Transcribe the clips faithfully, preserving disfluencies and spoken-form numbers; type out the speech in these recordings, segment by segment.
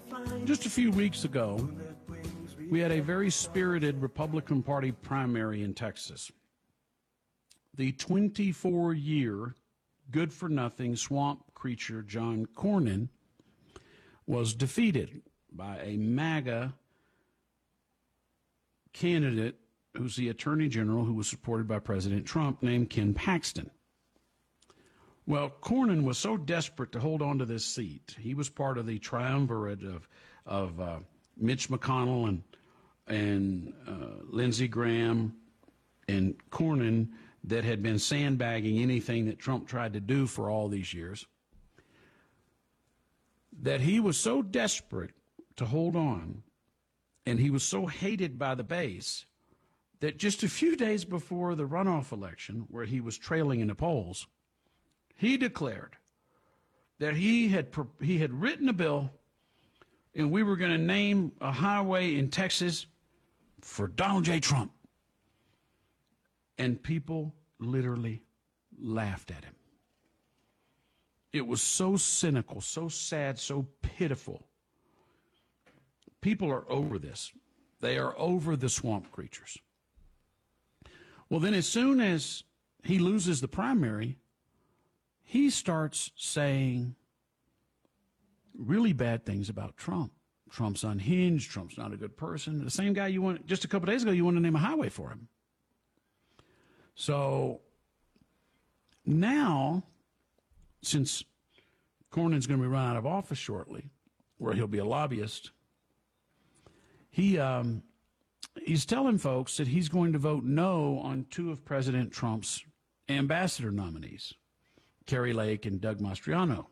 Just a few weeks ago, we had a very spirited Republican Party primary in Texas. The twenty-four-year good-for-nothing swamp creature John Cornyn was defeated by a MAGA candidate who's the Attorney General who was supported by President Trump named Ken Paxton. Well, Cornyn was so desperate to hold on to this seat. He was part of the triumvirate of of uh, Mitch McConnell and and uh, Lindsey Graham and Cornyn that had been sandbagging anything that Trump tried to do for all these years, that he was so desperate to hold on, and he was so hated by the base, that just a few days before the runoff election, where he was trailing in the polls, he declared that he had he had written a bill, and we were going to name a highway in Texas for Donald J. Trump. And people literally laughed at him. It was so cynical, so sad, so pitiful. People are over this. They are over the swamp creatures. Well, then as soon as he loses the primary, he starts saying really bad things about Trump. Trump's unhinged. Trump's not a good person. The same guy you want, just a couple days ago, you wanted to name a highway for him. So now, since Cornyn's going to be run out of office shortly, where he'll be a lobbyist, he um, he's telling folks that he's going to vote no on two of President Trump's ambassador nominees, Kari Lake and Doug Mastriano,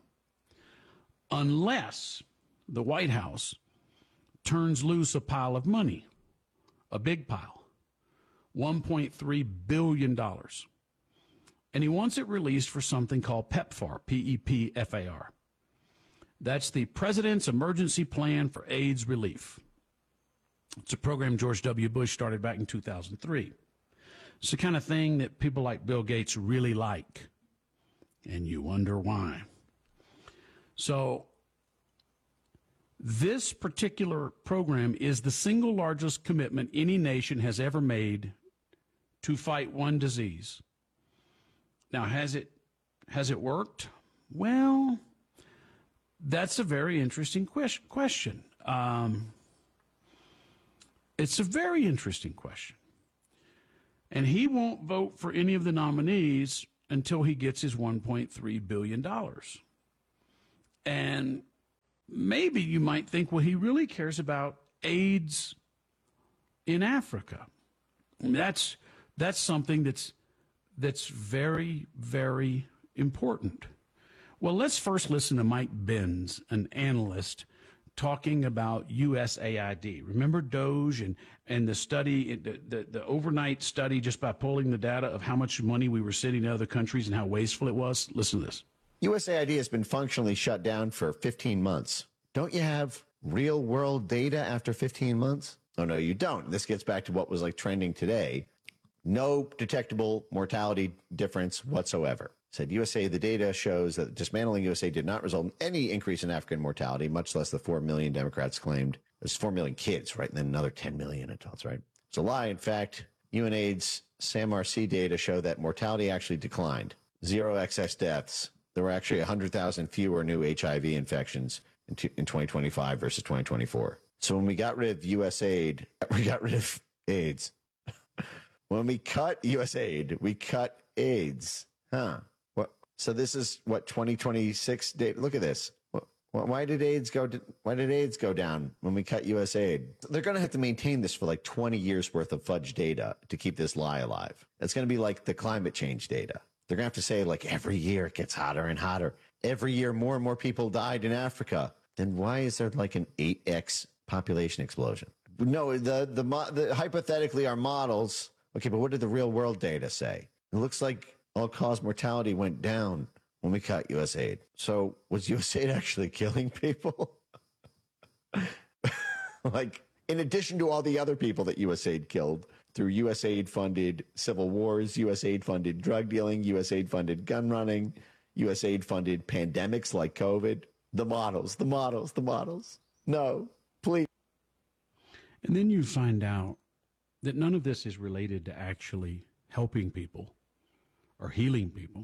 unless the White House turns loose a pile of money, a big pile, one point three billion dollars. And he wants it released for something called PEPFAR, P E P F A R. That's the President's Emergency Plan for AIDS Relief. It's a program George W. Bush started back in two thousand three. It's the kind of thing that people like Bill Gates really like, and you wonder why. So this particular program is the single largest commitment any nation has ever made to fight one disease. Now, has it has it worked? Well, that's a very interesting ques- question. Um, it's a very interesting question. And he won't vote for any of the nominees until he gets his one point three billion dollars. And maybe you might think, well, he really cares about AIDS in Africa. I mean, that's that's something that's that's very, very important. Well, let's first listen to Mike Benz, an analyst, talking about U S A I D. Remember Doge and, and the study, the, the, the overnight study just by pulling the data of how much money we were sending to other countries and how wasteful it was? Listen to this. U S A I D has been functionally shut down for fifteen months. Don't you have real world data after fifteen months? Oh, no, you don't. This gets back to what was like trending today. No detectable mortality difference whatsoever. Said U S A, the data shows that dismantling U S A did not result in any increase in African mortality, much less the four million Democrats claimed. There's four million kids, right? And then another ten million adults, right? It's a lie. In fact, UNAIDS SAMRC data show that mortality actually declined. Zero excess deaths. There were actually one hundred thousand fewer new H I V infections in, t- in twenty twenty-five versus twenty twenty-four. So when we got rid of U S A I D, we got rid of AIDS. When we cut U S A I D, we cut AIDS. Huh. What? So this is what twenty twenty-six data. Look at this. What, why did AIDS go? Why did AIDS go down when we cut U S A I D? They're going to have to maintain this for like twenty years worth of fudge data to keep this lie alive. It's going to be like the climate change data. They're going to have to say like every year it gets hotter and hotter. Every year more and more people died in Africa. Then why is there like an eight x population explosion? No, the the, the hypothetically our models. Okay, but what did the real world data say? It looks like all-cause mortality went down when we cut U S A I D. So was U S A I D actually killing people? Like, in addition to all the other people that U S A I D killed through U S A I D-funded civil wars, U S A I D-funded drug dealing, U S A I D-funded gun running, U S A I D-funded pandemics like COVID, the models, the models, the models. No, please. And then you find out that none of this is related to actually helping people or healing people.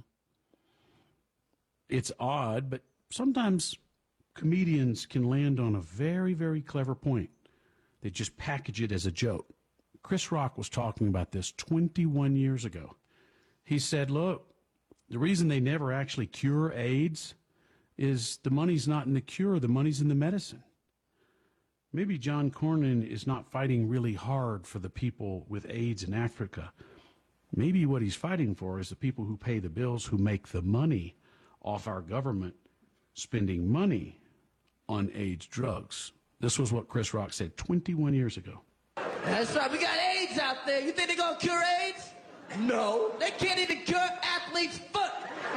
It's odd, but sometimes comedians can land on a very, very clever point. They just package it as a joke. Chris Rock was talking about this twenty-one years ago. He said, look, the reason they never actually cure AIDS is the money's not in the cure, the money's in the medicine. Maybe John Cornyn is not fighting really hard for the people with AIDS in Africa. Maybe what he's fighting for is the people who pay the bills, who make the money off our government spending money on AIDS drugs. This was what Chris Rock said twenty-one years ago. That's right. We got AIDS out there. You think they're going to cure AIDS? No. They can't even cure athlete's foot.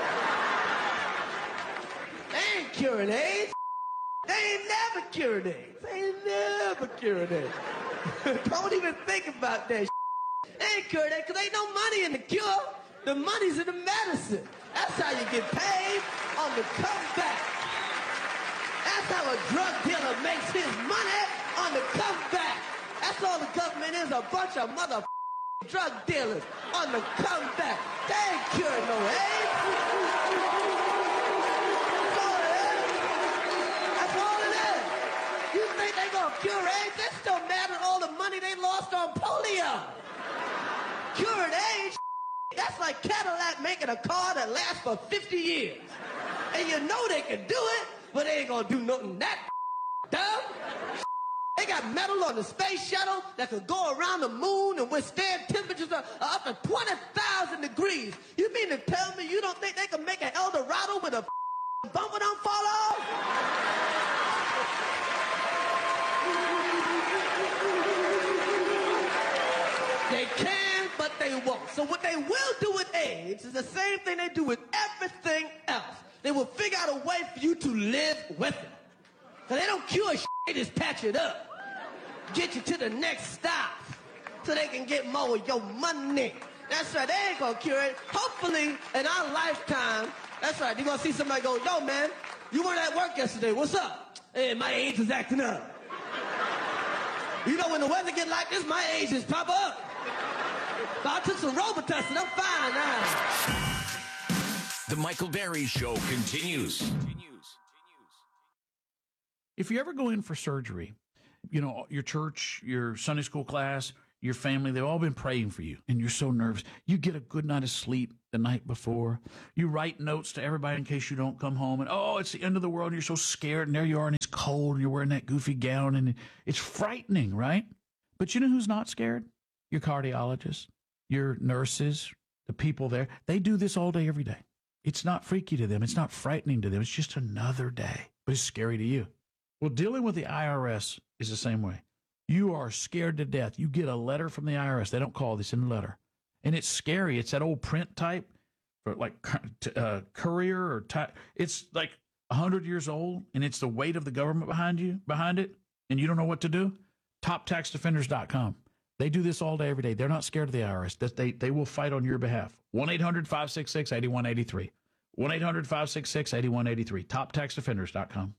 They ain't curing AIDS. They ain't never cured AIDS. They ain't never cured AIDS. Don't even think about that. They ain't cured AIDS because ain't no money in the cure. The money's in the medicine. That's how you get paid on the comeback. That's how a drug dealer makes his money on the comeback. That's all the government is, a bunch of mother drug dealers on the comeback. They ain't curing no AIDS. That's all it is. That's all it is. You think they gonna cure AIDS? They're still mad at all the money they lost on polio. Curing AIDS? That's like Cadillac making a car that lasts for fifty years. And you know they can do it, but they ain't gonna do nothing that dumb. They got metal on the space shuttle that can go around the moon and withstand temperatures of up to twenty thousand degrees. You mean to tell me you don't think they can make an El Dorado with a bumper don't fall off? They can, but they won't. So what they will do with AIDS is the same thing they do with everything else. They will figure out a way for you to live with it. Because they don't cure shit, they just patch it up. Get you to the next stop so they can get more of your money. That's right, they ain't gonna cure it. Hopefully, in our lifetime, that's right, you're gonna see somebody go, yo, man, you weren't at work yesterday, what's up? Hey, my AIDS is acting up. You know, when the weather get like this, my age just pop up. But I took some Robitussin, I'm fine now. The Michael Berry Show continues. If you ever go in for surgery, you know, your church, your Sunday school class, your family, they've all been praying for you, and you're so nervous. You get a good night of sleep the night before. You write notes to everybody in case you don't come home, and, oh, it's the end of the world, and you're so scared, and there you are, and it's cold, and you're wearing that goofy gown, and it's frightening, right? But you know who's not scared? Your cardiologist, your nurses, the people there. They do this all day, every day. It's not freaky to them. It's not frightening to them. It's just another day, but it's scary to you. Well, dealing with the I R S is the same way. You are scared to death. You get a letter from the I R S. They don't call this in the letter. And it's scary. It's that old print type, for like uh, courier or type. It's like one hundred years old, and it's the weight of the government behind you, behind it, and you don't know what to do. top tax defenders dot com. They do this all day, every day. They're not scared of the I R S. They, they will fight on your behalf. one eight hundred five six six eight one eight three. one eight hundred five six six eight one eight three. top tax defenders dot com.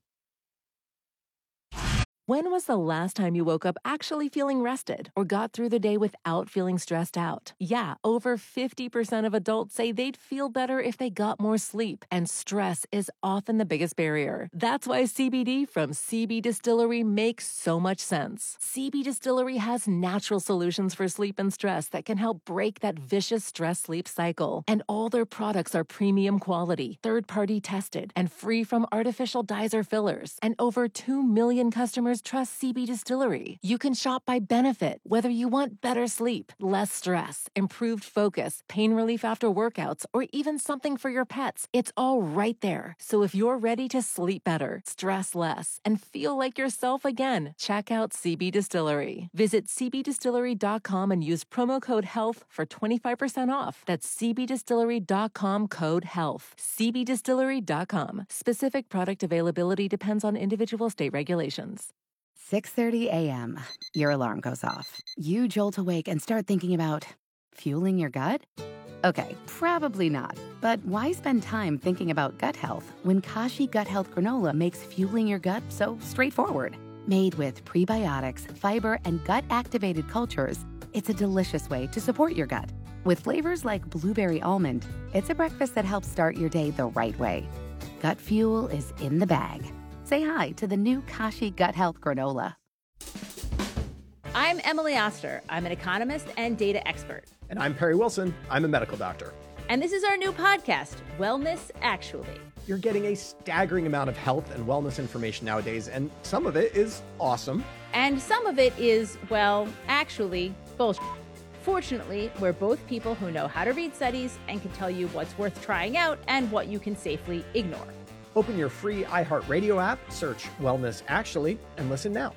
When was the last time you woke up actually feeling rested or got through the day without feeling stressed out? Yeah, over fifty percent of adults say they'd feel better if they got more sleep, and stress is often the biggest barrier. That's why C B D from C B Distillery makes so much sense. C B Distillery has natural solutions for sleep and stress that can help break that vicious stress-sleep cycle. And all their products are premium quality, third-party tested, and free from artificial dyes or fillers. And over two million customers trust C B Distillery. You can shop by benefit, whether you want better sleep, less stress, improved focus, pain relief after workouts, or even something for your pets. It's all right there. So if you're ready to sleep better, stress less, and feel like yourself again, check out C B Distillery. Visit c b distillery dot com and use promo code HEALTH for twenty-five percent off. That's c b distillery dot com code HEALTH. c b distillery dot com. Specific product availability depends on individual state regulations. six thirty a.m. Your alarm goes off. You jolt awake and start thinking about fueling your gut? Okay, probably not. But why spend time thinking about gut health when Kashi Gut Health Granola makes fueling your gut so straightforward? Made with prebiotics, fiber, and gut-activated cultures, it's a delicious way to support your gut. With flavors like blueberry almond, it's a breakfast that helps start your day the right way. Gut Fuel is in the bag. Say hi to the new Kashi Gut Health Granola. I'm Emily Oster. I'm an economist and data expert. And I'm Perry Wilson. I'm a medical doctor. And this is our new podcast, Wellness Actually. You're getting a staggering amount of health and wellness information nowadays, and some of it is awesome. And some of it is, well, actually, bullshit. Fortunately, we're both people who know how to read studies and can tell you what's worth trying out and what you can safely ignore. Open your free iHeartRadio app, search Wellness Actually, and listen now.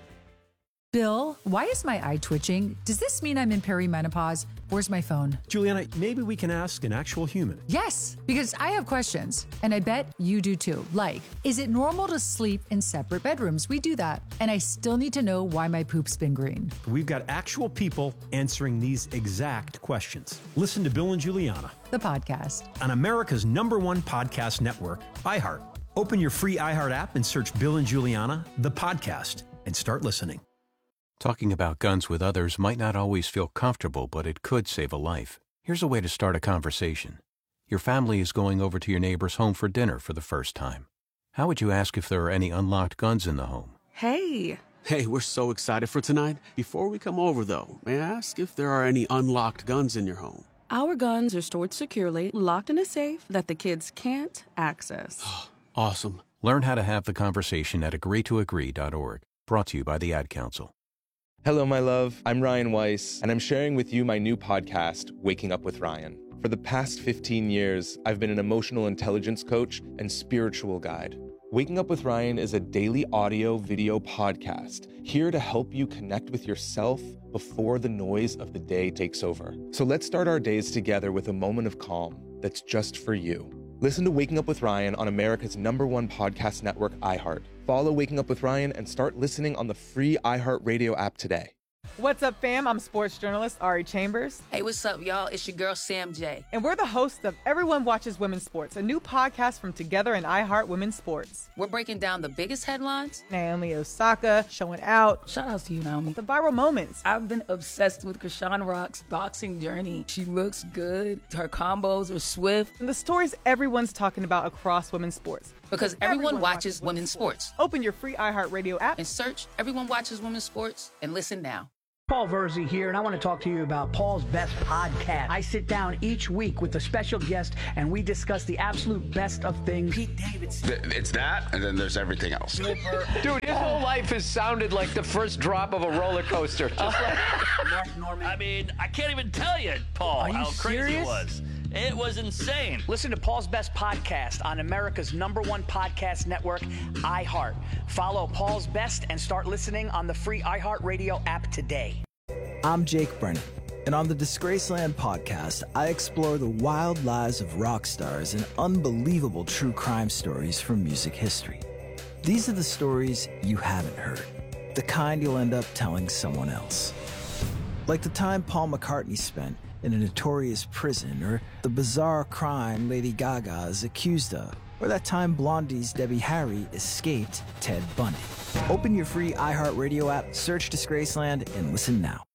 Bill, why is my eye twitching? Does this mean I'm in perimenopause? Where's my phone? Juliana, maybe we can ask an actual human. Yes, because I have questions, and I bet you do too. Like, is it normal to sleep in separate bedrooms? We do that. And I still need to know why my poop's been green. We've got actual people answering these exact questions. Listen to Bill and Juliana, the podcast, on America's number one podcast network, iHeart. Open your free iHeart app and search Bill and Juliana, the podcast, and start listening. Talking about guns with others might not always feel comfortable, but it could save a life. Here's a way to start a conversation. Your family is going over to your neighbor's home for dinner for the first time. How would you ask if there are any unlocked guns in the home? Hey. Hey, we're so excited for tonight. Before we come over, though, may I ask if there are any unlocked guns in your home? Our guns are stored securely, locked in a safe that the kids can't access. Awesome. Learn how to have the conversation at agree to agree dot org. Brought to you by the Ad Council. Hello, my love. I'm Ryan Weiss, and I'm sharing with you my new podcast, Waking Up with Ryan. For the past fifteen years, I've been an emotional intelligence coach and spiritual guide. Waking Up with Ryan is a daily audio video podcast here to help you connect with yourself before the noise of the day takes over. So let's start our days together with a moment of calm that's just for you. Listen to Waking Up with Ryan on America's number one podcast network, iHeart. Follow Waking Up with Ryan and start listening on the free iHeartRadio app today. What's up, fam? I'm sports journalist Ari Chambers. Hey, what's up, y'all? It's your girl, Sam J. And we're the hosts of Everyone Watches Women's Sports, a new podcast from Together and iHeart Women's Sports. We're breaking down the biggest headlines. Naomi Osaka showing out. Shout out to you, Naomi. The viral moments. I've been obsessed with Krishan Rock's boxing journey. She looks good. Her combos are swift. And the stories everyone's talking about across women's sports. Because everyone, everyone watches, watches women's sports. sports. Open your free iHeartRadio app and search Everyone Watches Women's Sports and listen now. Paul Verzi here, and I want to talk to you about Paul's Best Podcast. I sit down each week with a special guest, and we discuss the absolute best of things. Pete Davidson. It's that, and then there's everything else. Dude, his whole life has sounded like the first drop of a roller coaster. Just like Mark Norman. I mean, I can't even tell you, Paul, how crazy serious? it was. It was insane. Listen to Paul's Best Podcast on America's number one podcast network, iHeart. Follow Paul's Best and start listening on the free iHeartRadio app today. I'm Jake Brennan, and on the Disgraceland podcast, I explore the wild lives of rock stars and unbelievable true crime stories from music history. These are the stories you haven't heard, the kind you'll end up telling someone else. Like the time Paul McCartney spent in a notorious prison, or the bizarre crime Lady Gaga is accused of, or that time Blondie's Debbie Harry escaped Ted Bundy. Open your free iHeartRadio app, search Disgraceland, and listen now.